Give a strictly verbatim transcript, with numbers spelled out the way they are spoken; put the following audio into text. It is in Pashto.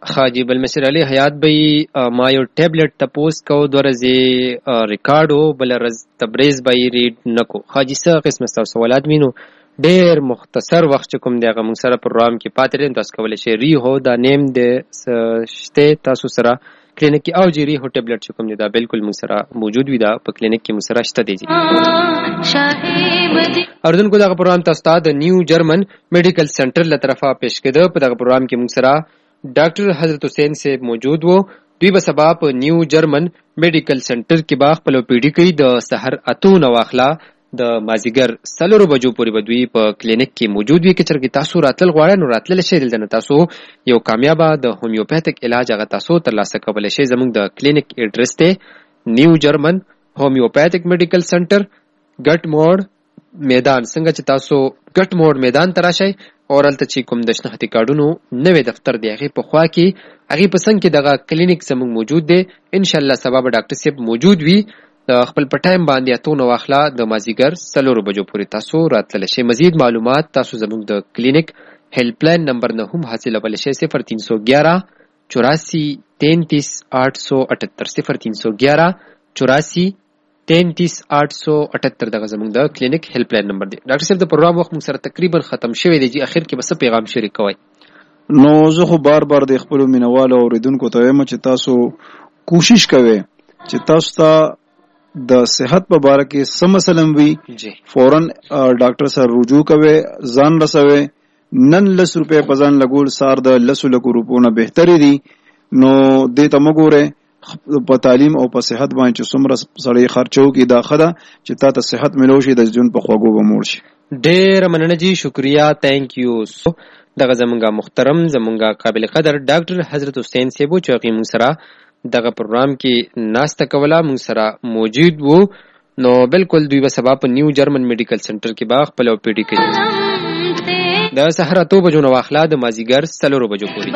حاجی بل مسر علی حیات بی ما یو ټیبلټ تپوس کو دورځي ریکارډو بل رز تبریز بی ریډ نکو حاجی څه قسم تاسو سوالات مينو ډیر مختصر وخت کوم دی هغه موږ سره پروګرام کې پاتې دي تاسو کولای شئ ری هو دا نیم د شته تاسو سره کلینیک او جری هو ټیبلټ کوم دی دا بالکل موږ سره موجود وي دا په کلینیک کې موږ سره شته دی اردن کو دا پروګرام تاسو د نیو جرمن میډیکل سنټر له طرفه پیش کړه په دا پروګرام کې موږ سره ډاکټر حضرت حسین سے موجود وو دوی به سبا په نیو جرمن میډیکل سنټر کې باغ په لوپیډي کې د سحر اتون واخلا د مازیګر سلورو بجو پورې بدوی په کلینیک کې موجود وي چې چرګي تاسو راتل غواړئ نو راتل شئ دلته تاسو یو کامیابه د هومیوپیتھک علاج هغه تاسو ترلاسه کولی شئ زموږ د کلینیک ایډرس ته نیو جرمن هومیوپیتھک میډیکل سنټر ګټ موډ میدان څنګه چې تاسو ګټ موډ میدان تراشئ اور الته چې کوم د شناختی کارډونو نوې دفتر دی هغه په خوا کې هغه په څنګ کې دغه کلینیک زموږ موجود دی ان شاء الله سبا به ډاکټر صاحب موجود وي د خپل پټایم باندې اتو نو واخلا د مازیګر سلورو بجو پورې تاسو راتل شئ مزید معلومات تاسو زموږ د کلینیک هیلپ لاین نمبر نه هم حاصلولی شئ صفر تین سو گیارہ چوراسی تینتیس آٹھ سو اٹھتر صفر تین سو گیارہ چوراسی تینتیس آٹھ سو اٹھتر دغه زموږ د کلینیک هیلپ لاین نمبر دی ډاکټر صاحب د پروګرام وخت موږ سره تقریبا ختم شوی دی چې اخر کې بس پیغام شریک کوئ نو زه خو بار بار د خپل مینوالو اوریدونکو ته وایم چې تاسو کوشش کوئ چې تاسو ته د صحت په باره کې سم مسلم وي فورن ډاکټر سره رجوع کوئ ځان رسوئ نن لس روپۍ په ځان لګول سار د لسو لکو روپو نه بهتري دي نو دې ته مه ګورئ په تعلیم او په صحت باندې چې څومره سړی خرچو کې دا خده چې تا ته صحت ملو شي د ژوند په خوږو به موړ شي ډېر مننه جی شکریا تھینک یو دغه زمونږه محترم زمونږه قابل قدر ډاکټر حضرت حسین صاحب چې هغه موږ سره دغه پروګرام کې ناسته کوله موږ سره موجود وو نو بالکل دوی به سبا په نیو جرمن میډیکل سنټر کې باغ په لو پی ډي کې د سحر اتو بجو نو واخلا د مازیګر سلورو بجو پورې